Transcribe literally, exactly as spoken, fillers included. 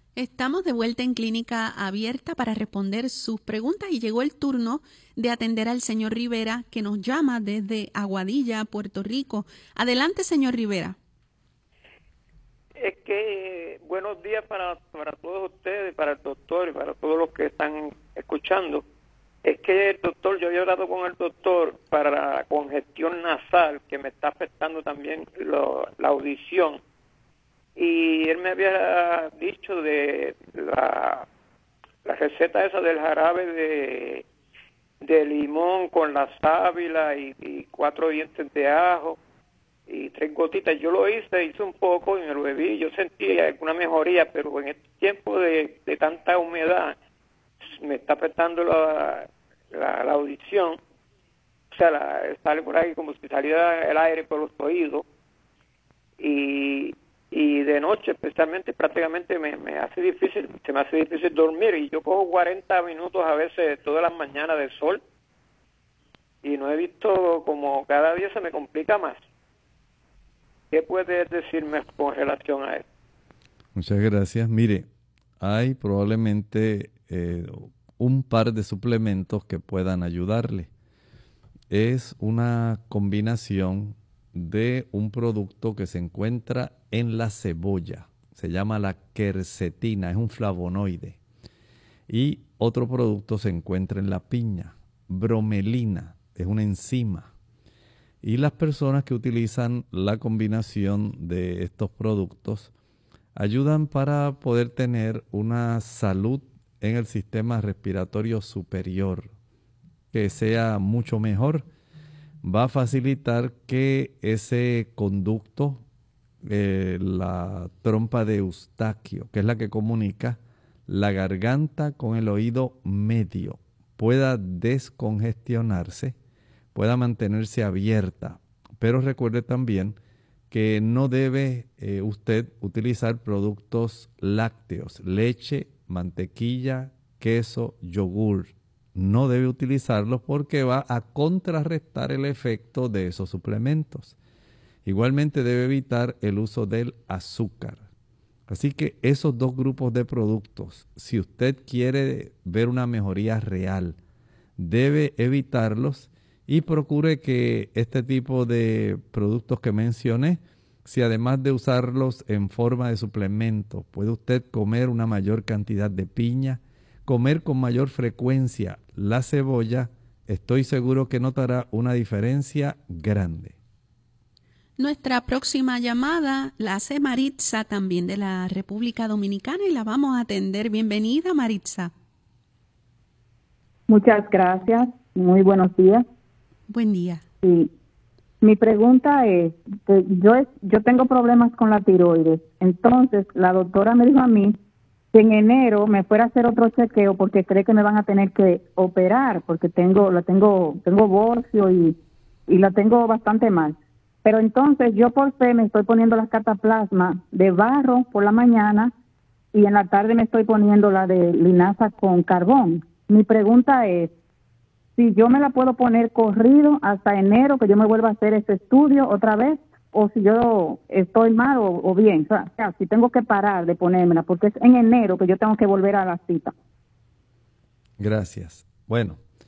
Estamos de vuelta en Clínica Abierta para responder sus preguntas y llegó el turno de atender al señor Rivera, que nos llama desde Aguadilla, Puerto Rico. Adelante, señor Rivera. Es que buenos días para, para todos ustedes, para el doctor y para todos los que están escuchando. Es que el doctor, yo había hablado con el doctor para la congestión nasal, que me está afectando también lo, la audición. Y él me había dicho de la, la receta esa del jarabe de, de limón con la sábila y, y cuatro dientes de ajo y tres gotitas. Yo lo hice, hice un poco y me lo bebí. Yo sentí alguna mejoría, pero en este tiempo de, de tanta humedad me está afectando la, la, la audición. O sea, la, sale por ahí como si saliera el aire por los oídos. Y... y de noche especialmente prácticamente me, me hace difícil, se me hace difícil dormir y yo cojo cuarenta minutos a veces todas las mañanas de sol y no he visto como cada día se me complica más. ¿Qué puedes decirme con relación a eso? Muchas gracias. Mire, hay probablemente eh, un par de suplementos que puedan ayudarle. Es una combinación de un producto que se encuentra en la cebolla. Se llama la quercetina, es un flavonoide. Y otro producto se encuentra en la piña, bromelina, es una enzima. Y las personas que utilizan la combinación de estos productos ayudan para poder tener una salud en el sistema respiratorio superior que sea mucho mejor. Va a facilitar que ese conducto, eh, la trompa de Eustaquio, que es la que comunica la garganta con el oído medio, pueda descongestionarse, pueda mantenerse abierta. Pero recuerde también que no debe eh, usted utilizar productos lácteos, leche, mantequilla, queso, yogur. No debe utilizarlos porque va a contrarrestar el efecto de esos suplementos. Igualmente debe evitar el uso del azúcar. Así que esos dos grupos de productos, si usted quiere ver una mejoría real, debe evitarlos y procure que este tipo de productos que mencioné, si además de usarlos en forma de suplemento, puede usted comer una mayor cantidad de piña, comer con mayor frecuencia la cebolla, estoy seguro que notará una diferencia grande. Nuestra próxima llamada la hace Maritza, también de la República Dominicana, y la vamos a atender. Bienvenida, Maritza. Muchas gracias. Muy buenos días. Buen día. Sí. Mi pregunta es, que yo, es, yo tengo problemas con la tiroides. Entonces, la doctora me dijo a mí que en enero me fuera a hacer otro chequeo porque cree que me van a tener que operar porque tengo la tengo tengo bocio y, y la tengo bastante mal. Pero entonces yo por fe me estoy poniendo las cataplasma de barro por la mañana y en la tarde me estoy poniendo la de linaza con carbón. Mi pregunta es, si yo me la puedo poner corrido hasta enero, que yo me vuelva a hacer ese estudio otra vez, o si yo estoy mal o, o bien, o sea, si tengo que parar de ponérmela, porque es en enero que yo tengo que volver a la cita. Gracias. Bueno,